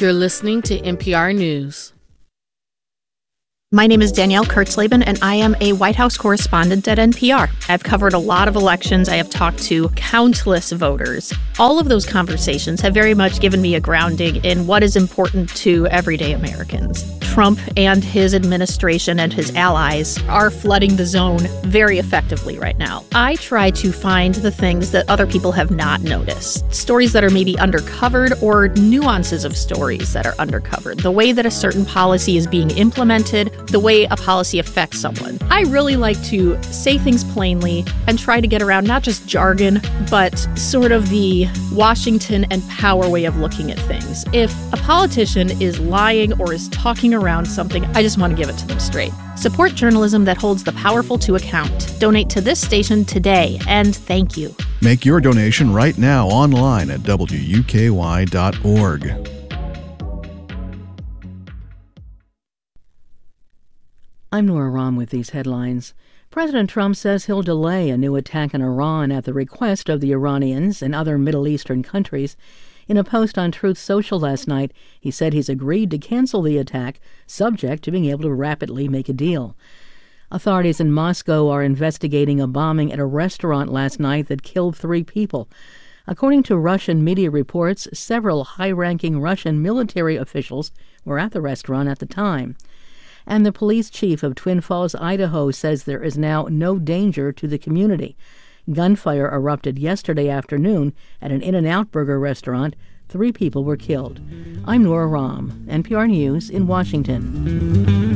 You're listening to NPR News. My name is Danielle Kurtzleben, and I am a White House correspondent at NPR. I've covered a lot of elections. I have talked to countless voters. All of those conversations have very much given me a grounding in what is important to everyday Americans. Trump and his administration and his allies are flooding the zone very effectively right now. I try to find the things that other people have not noticed, stories that are maybe undercovered or nuances of stories that are undercovered, the way that a certain policy is being implemented, the way a policy affects someone. I really like to say things plainly and try to get around not just jargon, but sort of the Washington and power way of looking at things. If a politician is lying or is talking around something, I just want to give it to them straight. Support journalism that holds the powerful to account. Donate to this station today, and thank you. Make your donation right now online at WUKY.org. I'm Nora Rahm with these headlines. President Trump says he'll delay a new attack on Iran at the request of the Iranians and other Middle Eastern countries. In a post on Truth Social last night, he said he's agreed to cancel the attack, subject to being able to rapidly make a deal. Authorities in Moscow are investigating a bombing at a restaurant last night that killed 3 people. According to Russian media reports, several high-ranking Russian military officials were at the restaurant at the time. And the police chief of Twin Falls, Idaho, says there is now no danger to the community. Gunfire erupted yesterday afternoon at an In-N-Out Burger restaurant. 3 people were killed. I'm Nora Rahm, NPR News in Washington.